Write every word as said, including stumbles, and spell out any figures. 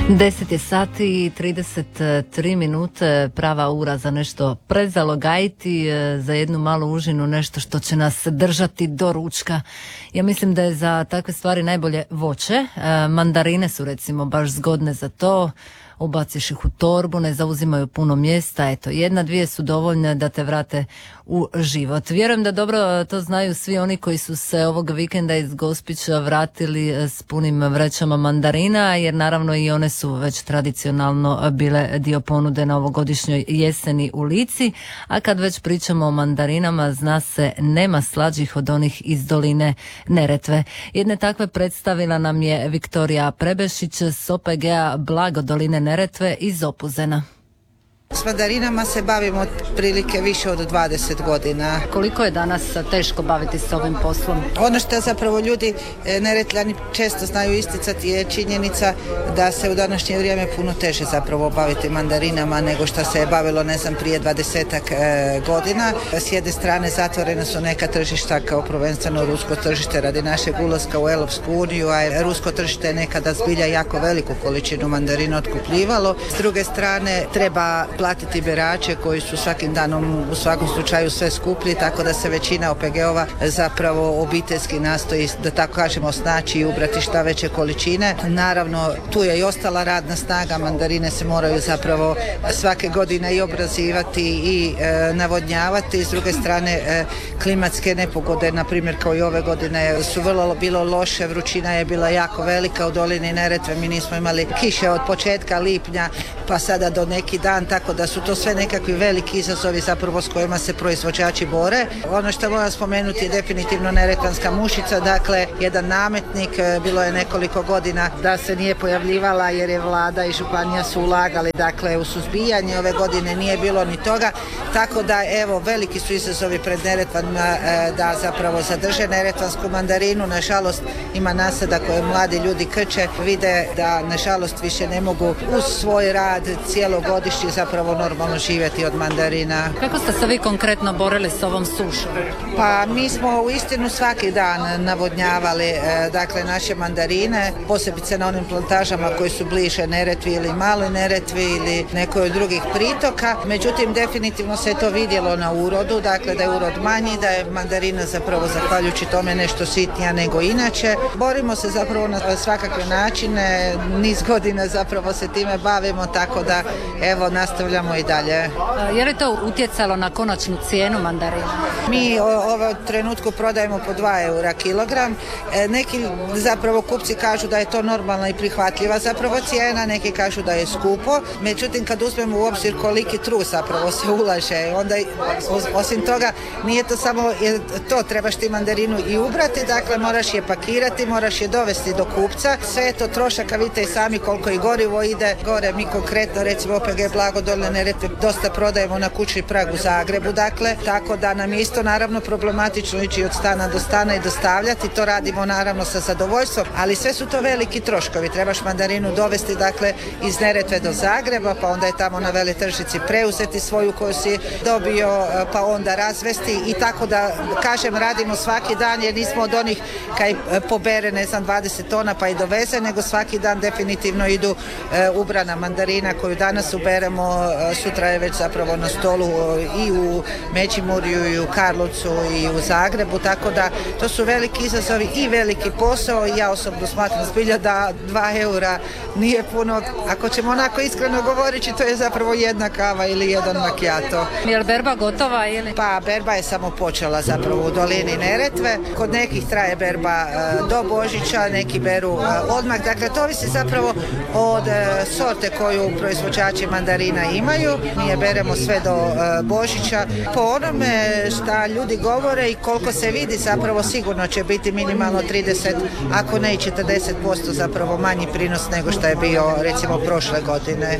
deset je sati i trideset tri minute, prava ura za nešto prezalogajiti, za jednu malu užinu, nešto što će nas držati do ručka. Ja mislim da je za takve stvari najbolje voće. Mandarine su recimo baš zgodne za to. Ubaciš ih u torbu, ne zauzimaju puno mjesta, eto, jedna, dvije su dovoljne da te vrate u život. Vjerujem da dobro to znaju svi oni koji su se ovog vikenda iz Gospića vratili s punim vrećama mandarina, jer naravno i one su već tradicionalno bile dio ponude na ovogodišnjoj jeseni u Lici, a kad već pričamo o mandarinama, zna se, nema slađih od onih iz doline Neretve. Jedne takve predstavila nam je Viktorija Prebešić s O P G-a Blago doline Neretve iz Opuzena. S mandarinama se bavimo otprilike više od dvadeset godina. Koliko je danas teško baviti se ovim poslom? Ono što zapravo ljudi Neretljani često znaju isticati je činjenica da se u današnje vrijeme puno teže zapravo baviti mandarinama nego što se je bavilo, ne znam, prije dvadesetak e, godina. S jedne strane zatvorena su neka tržišta, kao prvenstveno rusko tržište radi našeg ulaska u Europsku uniju, a rusko tržište je nekada zbilja jako veliku količinu mandarina otkupljivalo. S druge strane treba platiti berače koji su svakim danom u svakom slučaju sve skuplji, tako da se većina O P G-ova zapravo obiteljski nastoji, da tako kažemo, snaći i ubrati šta veće količine. Naravno, tu je i ostala radna snaga, mandarine se moraju zapravo svake godine i obrazivati i e, navodnjavati. S druge strane, e, klimatske nepogode, na primjer kao i ove godine, su vrlo bilo loše, vrućina je bila jako velika u dolini Neretve, mi nismo imali kiše od početka lipnja pa sada do neki dan, tako da su to sve nekakvi veliki izazovi zapravo s kojima se proizvođači bore. Ono što moram spomenuti je definitivno neretvanska mušica, dakle jedan nametnik, bilo je nekoliko godina da se nije pojavljivala jer je vlada i županija su ulagali dakle u suzbijanje, ove godine nije bilo ni toga, tako da evo veliki su izazovi pred Neretvanima da zapravo zadrže neretvansku mandarinu. Nažalost ima nasada koje mladi ljudi krče, vide da nažalost više ne mogu uz svoj rad cijelogodišnji zapravo normalno živjeti od mandarina. Kako ste se vi konkretno borili s ovom sušom? Pa mi smo u istinu svaki dan navodnjavali e, dakle naše mandarine, posebice na onim plantažama koji su bliže Neretvi ili Maloj Neretvi ili nekoj od drugih pritoka. Međutim, definitivno se je to vidjelo na urodu, dakle da je urod manji, da je mandarina zapravo zahvaljujući tome nešto sitnija nego inače. Borimo se zapravo na svakakve načine, niz godina zapravo se time bavimo, tako da evo nastavljamo i dalje. Je li to utjecalo na konačnu cijenu mandarina? Mi ovo trenutku prodajemo po dva eura kilogram. E, neki zapravo kupci kažu da je to normalna i prihvatljiva zapravo cijena, neki kažu da je skupo. Međutim, kad uzmemo u obzir koliki trud zapravo se ulaže, onda osim toga nije to samo to, trebaš ti mandarinu i ubrati, dakle moraš je pakirati, moraš je dovesti do kupca. Sve je to trošak, a vidite i sami koliko i gorivo ide gore. Mi konkretno recimo O P G Blago doline Neretve dosta prodajemo na kućni prag u Zagrebu, dakle, tako da nam je isto naravno problematično ići od stana do stana i dostavljati, to radimo naravno sa zadovoljstvom, ali sve su to veliki troškovi, trebaš mandarinu dovesti dakle iz Neretve do Zagreba, pa onda je tamo na veletržnici preuzeti svoju koju si dobio, pa onda razvesti i tako da kažem radimo svaki dan, jer nismo od onih kaj pobere ne znam dvadeset tona pa i doveze, nego svaki dan definitivno idu e, ubrana mandarina koju danas uberemo, sutra je već zapravo na stolu i u Međimurju i u Karlovcu i u Zagrebu, tako da to su veliki izazovi i veliki posao. Ja osobno smatram zbilja da dva eura nije puno, ako ćemo onako iskreno govoriti, to je zapravo jedna kava ili jedan macchiato. Je li berba gotova ili? Pa berba je samo počela zapravo u dolini Neretve, kod nekih traje berba do Božića, neki beru odmah, dakle to ovisi zapravo od sorte koju proizvođači mandarina imaju. Mi je beremo sve do uh, Božića. Po onome šta ljudi govore i koliko se vidi, zapravo sigurno će biti minimalno trideset, ako ne i četrdeset posto zapravo manji prinos nego što je bio recimo prošle godine.